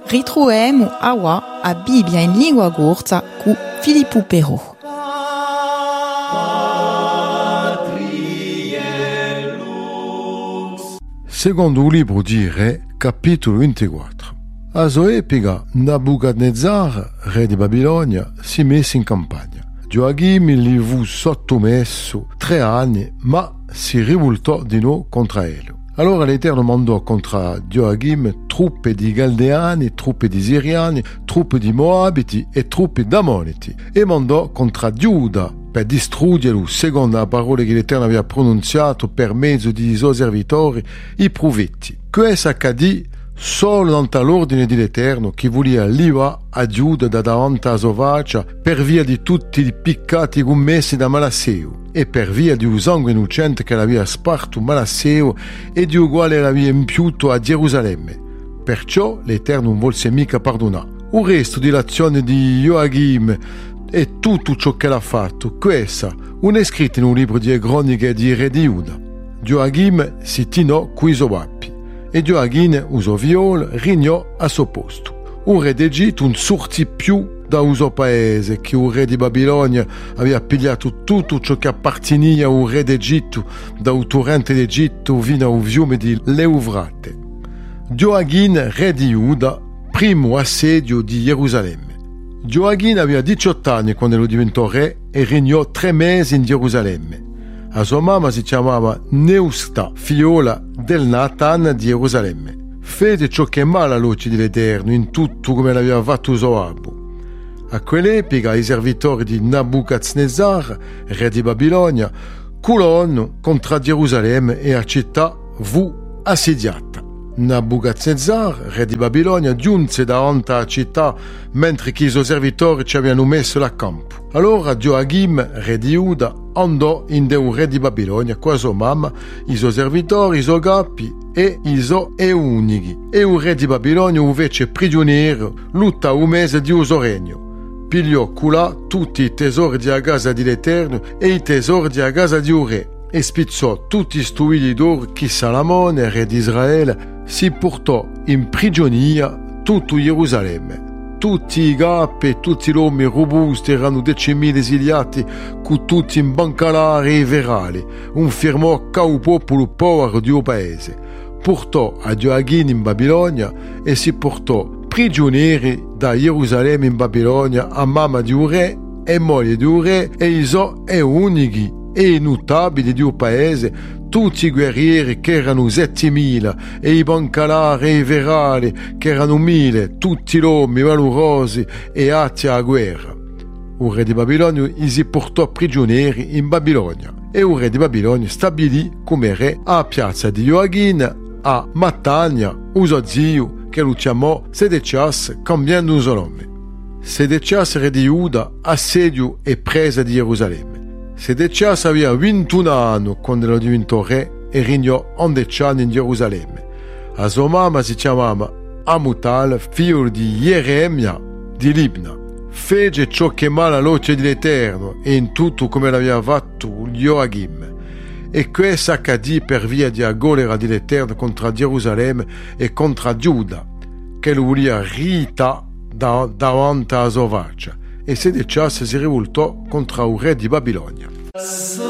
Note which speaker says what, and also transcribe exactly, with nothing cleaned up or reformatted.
Speaker 1: Ritroviamo aua a Bibbia in lingua corsa con Filippo Perrault.
Speaker 2: Secondo il libro di Re, capitolo ventiquattro. A zoepica Nabucodonosor, re di Babilonia, si mise in campagna. Gioachim gli fu sottomesso tre anni, ma si rivoltò di nuovo contro lui. Allora l'Eterno mandò contro Gioachim truppe di Galdeani, truppe di Siriani, truppe di Moabiti e truppe d'Ammoniti, e mandò contro Giuda per distruggerlo secondo la parola che l'Eterno aveva pronunziato per mezzo di suoi servitori, i profeti. Questo accadì solo dall'ordine dell'Eterno che voleva livrare a Giuda da davanti a sua faccia per via di tutti i peccati commessi da Manasseo e per via di un sangue innocente che l'aveva sparto Manasseo e di uguale l'aveva impiuto a Gerusalemme. Perciò l'Eterno non volse mica perdonare. Il resto dell'azione di Gioachim e tutto ciò che l'ha fatto, questa non è scritto in un libro di croniche di re di Giuda. Gioachim si tinò coi suoi pappi e Gioachim usò viol rignò a suo posto. Un re d'Egitto non sortì più da un suo paese, che un re di Babilonia aveva pigliato tutto ciò che apparteneva a un re d'Egitto, da un torrente d'Egitto fino a un fiume di Leufrate. Gioachim, re di Giuda, primo assedio di Gerusalemme. Gioachim aveva diciotto anni quando lo diventò re e regnò tre mesi in Gerusalemme. A sua mamma si chiamava Neusta, figliola del Natan di Gerusalemme. Fece ciò che è male all'occhio dell'Eterno in tutto come l'aveva fatto suo abbo. A quell'epoca i servitori di Nabucodonosor, re di Babilonia, culono contro Gerusalemme e la città fu assediata. Nabucodonosor, re di Babilonia, giunse davanti alla città mentre che i suoi servitori ci avevano messo a campo. Allora Gioachim, re di Giuda, andò in un re di Babilonia con sua mamma, i suoi servitori, i suoi capi e i suoi eunighi. E un re di Babilonia lo fece prigioniero l'utta un mese di suo regno. Pigliò colà tutti i tesori della casa dell'Eterno e i tesori della casa di un re e spizzò tutti i stuvigli d'oro che Salomone, re di Israele, si portò in prigionia tutto Gerusalemme. Tutti i capi e tutti gli uomini robusti erano decimila esiliati con tutti in bancalari e verali, un firmò che il popolo povero di un paese. Portò a Gioachim in Babilonia e si portò prigionieri da Gerusalemme in Babilonia a mamma di un re e moglie di un re e i suoi eunighi e i notabili di un paese, tutti i guerrieri che erano settimila e i bancalari e i verali che erano mille, tutti gli uomini valorosi e atti alla guerra. Un re di Babilonia li si portò prigionieri in Babilonia e un re di Babilonia stabilì come re a piazza di Gioachim a Mattania, uso zio che lo chiamò Sedechias cambiando un suo nome. Sedechias, re di Giuda, assedio e presa di Gerusalemme. Sedechias aveva ventuno anni quando lo diventò re e regnò undici anni in Gerusalemme. La sua mamma si chiamava Amutal, figlio di Jeremia di Libna. Fece ciò che è male all'occhio dell'Eterno e in tutto come l'aveva fatto Gioachim. E questo accadì per via della collera dell'Eterno contro Gerusalemme e contro Giuda, che lo voleva rita da, davanti alla sua faccia. E Sedechias si rivoltò contro il re di Babilonia.